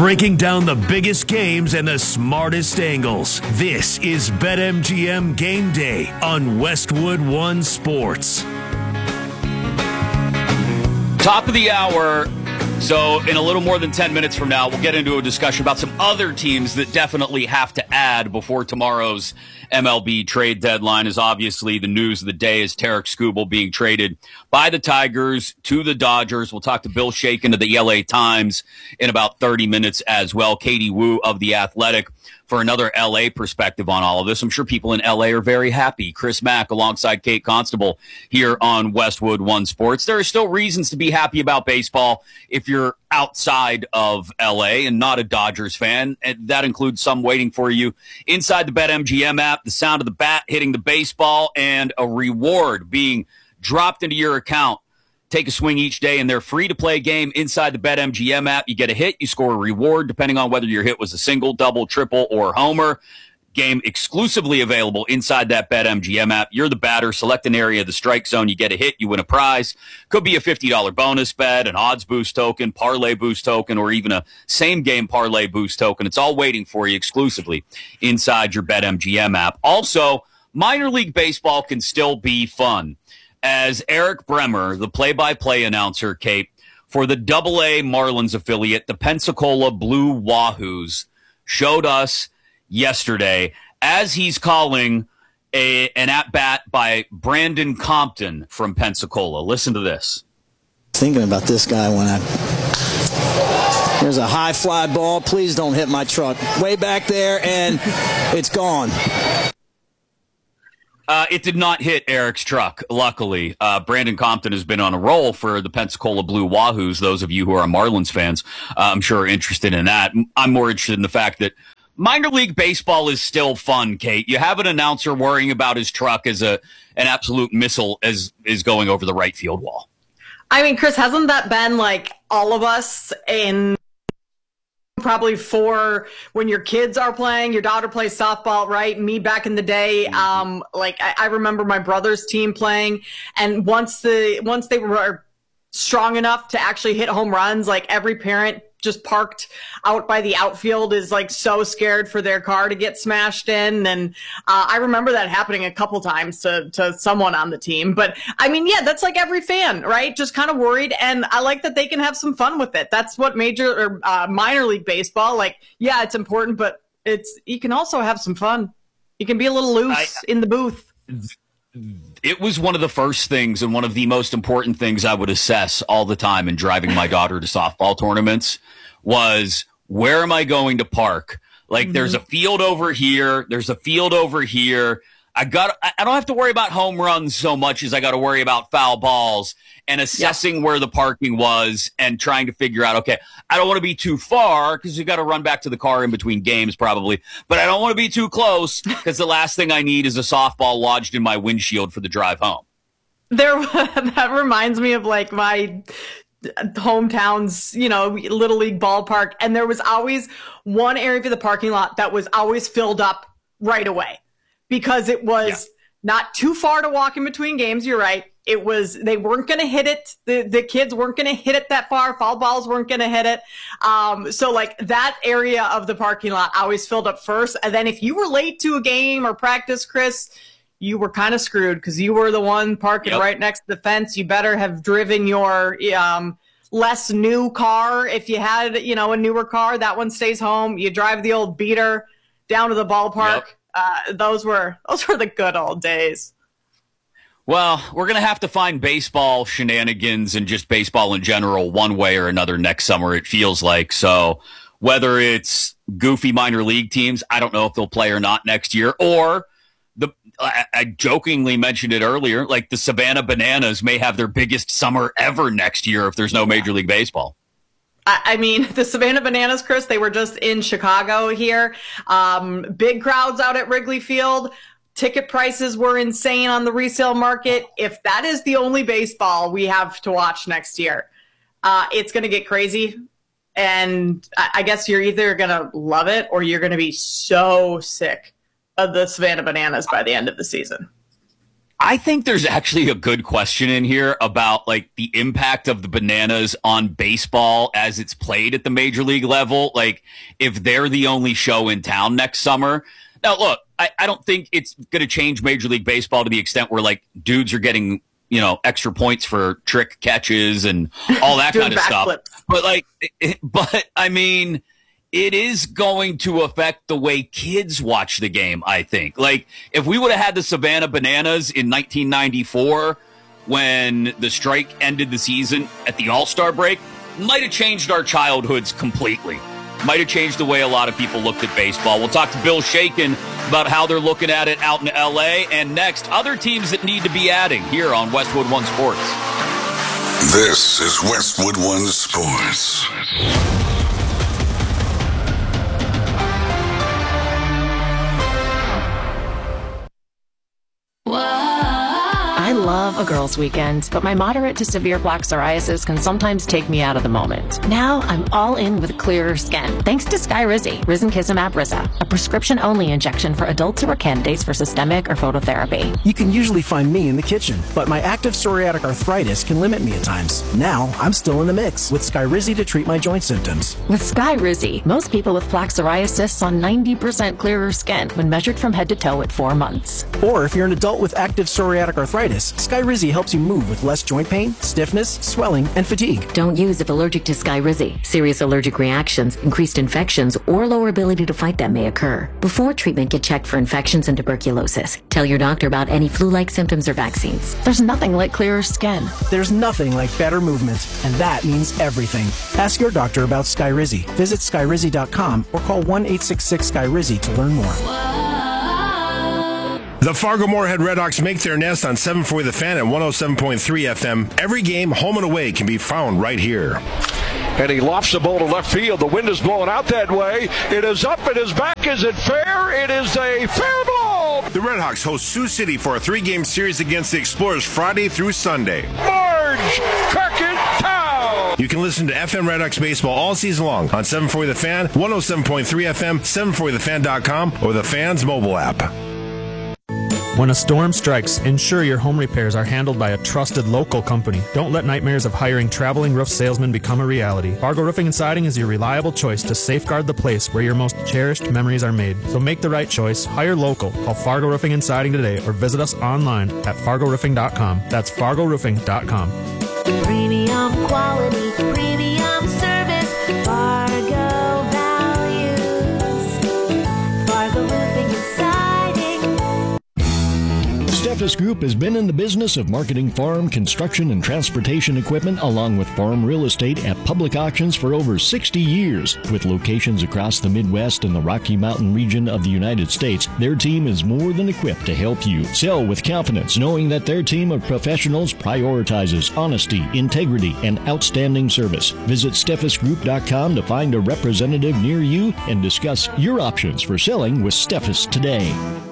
breaking down the biggest games and the smartest angles. This is BetMGM Game Day on Westwood One Sports. Top of the hour. So in a little more than 10 minutes from now, we'll get into a discussion about some other teams that definitely have to add before tomorrow's MLB trade deadline. Is obviously the news of the day is Tarik Skubal being traded by the Tigers to the Dodgers. We'll talk to Bill Shakin of the LA Times in about 30 minutes as well. Katie Woo of The Athletic for another LA perspective on all of this. I'm sure people in LA are very happy. Chris Mack alongside Kate Constable here on Westwood One Sports. There are still reasons to be happy about baseball if you're outside of LA and not a Dodgers fan. And that includes some waiting for you inside the BetMGM app, the sound of the bat hitting the baseball, and a reward being dropped into your account. Take a swing each day, and they're free to play game inside the BetMGM app. You get a hit, you score a reward, depending on whether your hit was a single, double, triple, or homer. Game exclusively available inside that BetMGM app. You're the batter. Select an area of the strike zone. You get a hit, you win a prize. Could be a $50 bonus bet, an odds boost token, parlay boost token, or even a same-game parlay boost token. It's all waiting for you exclusively inside your BetMGM app. Also, minor league baseball can still be fun. As Eric Bremer, the play-by-play announcer, Kate, for the AA Marlins affiliate, the Pensacola Blue Wahoos, showed us yesterday as he's calling an at-bat by Brandon Compton from Pensacola. Listen to this. Thinking about this guy when there's a high fly ball. Please don't hit my truck. Way back there, and it's gone. It did not hit Eric's truck, luckily. Brandon Compton has been on a roll for the Pensacola Blue Wahoos. Those of you who are Marlins fans, I'm sure are interested in that. I'm more interested in the fact that minor league baseball is still fun, Kate. You have an announcer worrying about his truck as an absolute missile is going over the right field wall. I mean, Chris, hasn't that been like all of us in probably for when your kids are playing, your daughter plays softball, right? Me back in the day, I remember my brother's team playing, and once they were strong enough to actually hit home runs, like every parent just parked out by the outfield is like so scared for their car to get smashed in. And I remember that happening a couple times to someone on the team. But I mean, yeah, that's like every fan, right? Just kind of worried. And I like that they can have some fun with it. That's what major or minor league baseball, like, yeah, it's important, but you can also have some fun. You can be a little loose in the booth. It was one of the first things and one of the most important things I would assess all the time in driving my daughter to softball tournaments was, where am I going to park? Like, there's a field over here. There's a field over here. I don't have to worry about home runs so much as I got to worry about foul balls and assessing where the parking was and trying to figure out, okay, I don't want to be too far because you got to run back to the car in between games probably, but I don't want to be too close because the last thing I need is a softball lodged in my windshield for the drive home. That reminds me of like my hometown's, Little League ballpark. And there was always one area of the parking lot that was always filled up right away because it was not too far to walk in between games. You're right. It was, they weren't going to hit it. The kids weren't going to hit it that far. Foul balls weren't going to hit it. So like that area of the parking lot always filled up first. And then if you were late to a game or practice, Chris, you were kind of screwed because you were the one parking right next to the fence. You better have driven your less new car. If you had, a newer car, that one stays home. You drive the old beater down to the ballpark. Those were the good old days. Well, we're going to have to find baseball shenanigans and just baseball in general one way or another next summer, it feels like. So whether it's goofy minor league teams, I don't know if they'll play or not next year, or I jokingly mentioned it earlier, like the Savannah Bananas may have their biggest summer ever next year if there's no Major League Baseball. I mean, the Savannah Bananas, Chris, they were just in Chicago here. Big crowds out at Wrigley Field. Ticket prices were insane on the resale market. If that is the only baseball we have to watch next year, it's going to get crazy. And I guess you're either going to love it or you're going to be so sick of the Savannah Bananas by the end of the season. I think there's actually a good question in here about like the impact of the Bananas on baseball as it's played at the major league level. Like if they're the only show in town next summer. Now, look, I don't think it's going to change Major League Baseball to the extent where like dudes are getting, extra points for trick catches and all that kind of stuff. But I mean, it is going to affect the way kids watch the game, I think. Like, if we would have had the Savannah Bananas in 1994 when the strike ended the season at the All-Star break, might have changed our childhoods completely. Might have changed the way a lot of people looked at baseball. We'll talk to Bill Shakin about how they're looking at it out in L.A. And next, other teams that need to be adding here on Westwood One Sports. This is Westwood One Sports. I love a girls' weekend, but my moderate to severe plaque psoriasis can sometimes take me out of the moment. Now I'm all in with clearer skin, thanks to Skyrizi, Risankizumab Rizza, a prescription-only injection for adults who are candidates for systemic or phototherapy. You can usually find me in the kitchen, but my active psoriatic arthritis can limit me at times. Now I'm still in the mix with Skyrizi to treat my joint symptoms. With Skyrizi, most people with plaque psoriasis saw 90% clearer skin when measured from head to toe at 4 months. Or if you're an adult with active psoriatic arthritis, Skyrizi helps you move with less joint pain, stiffness, swelling, and fatigue. Don't use if allergic to Skyrizi. Serious allergic reactions, increased infections, or lower ability to fight them may occur. Before treatment, get checked for infections and tuberculosis. Tell your doctor about any flu-like symptoms or vaccines. There's nothing like clearer skin. There's nothing like better movement, and that means everything. Ask your doctor about Skyrizi. Visit Skyrizi.com or call 1-866-SKYRIZI to learn more. The Fargo-Moorhead Redhawks make their nest on 740 The Fan at 107.3 FM. Every game, home and away, can be found right here. And he lofts the ball to left field. The wind is blowing out that way. It is up, it is back. Is it fair? It is a fair ball. The Redhawks host Sioux City for a 3-game series against the Explorers Friday through Sunday. Marge Crockett-Town. You can listen to FM Redhawks baseball all season long on 740 The Fan, 107.3 FM, 740thefan.com, or the Fan's mobile app. When a storm strikes, ensure your home repairs are handled by a trusted local company. Don't let nightmares of hiring traveling roof salesmen become a reality. Fargo Roofing and Siding is your reliable choice to safeguard the place where your most cherished memories are made. So make the right choice. Hire local. Call Fargo Roofing and Siding today or visit us online at fargoroofing.com. That's fargoroofing.com. Premium quality, premium service, Fargo values, Fargo Roofing and Siding. Steffes Group has been in the business of marketing farm, construction, and transportation equipment along with farm real estate at public auctions for over 60 years. With locations across the Midwest and the Rocky Mountain region of the United States, their team is more than equipped to help you sell with confidence, knowing that their team of professionals prioritizes honesty, integrity, and outstanding service. Visit SteffesGroup.com to find a representative near you and discuss your options for selling with Steffes today.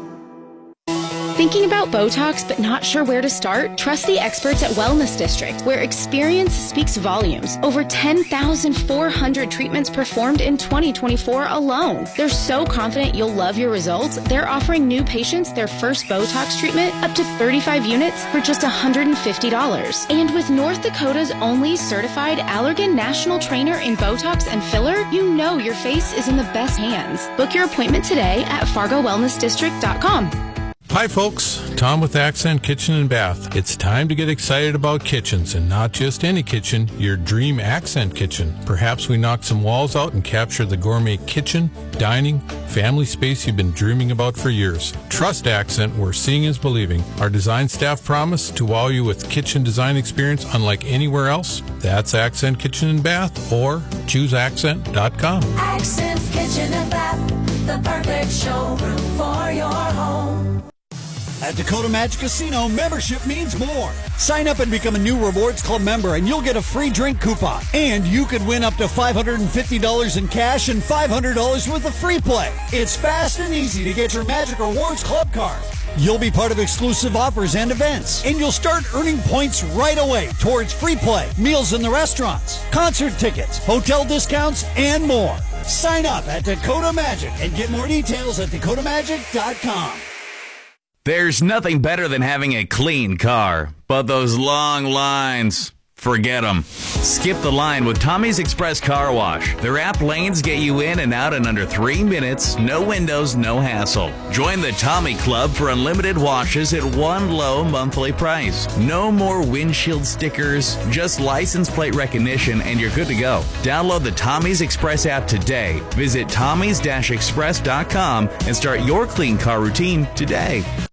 Thinking about Botox but not sure where to start? Trust the experts at Wellness District, where experience speaks volumes. Over 10,400 treatments performed in 2024 alone. They're so confident you'll love your results, they're offering new patients their first Botox treatment up to 35 units for just $150. And with North Dakota's only certified Allergan National Trainer in Botox and filler, you know your face is in the best hands. Book your appointment today at FargoWellnessDistrict.com. Hi folks, Tom with Accent Kitchen and Bath. It's time to get excited about kitchens, and not just any kitchen, your dream Accent kitchen. Perhaps we knock some walls out and capture the gourmet kitchen, dining, family space you've been dreaming about for years. Trust Accent, where seeing is believing. Our design staff promise to wow you with kitchen design experience unlike anywhere else. That's Accent Kitchen and Bath, or chooseaccent.com. Accent Kitchen and Bath, the perfect showroom for your home. At Dakota Magic Casino, membership means more. Sign up and become a new Rewards Club member, and you'll get a free drink coupon. And you could win up to $550 in cash and $500 worth of free play. It's fast and easy to get your Magic Rewards Club card. You'll be part of exclusive offers and events, and you'll start earning points right away towards free play, meals in the restaurants, concert tickets, hotel discounts, and more. Sign up at Dakota Magic and get more details at dakotamagic.com. There's nothing better than having a clean car, but those long lines, forget them. Skip the line with Tommy's Express Car Wash. Their app lanes get you in and out in under 3 minutes, no windows, no hassle. Join the Tommy Club for unlimited washes at one low monthly price. No more windshield stickers, just license plate recognition, and you're good to go. Download the Tommy's Express app today. Visit tommys-express.com and start your clean car routine today.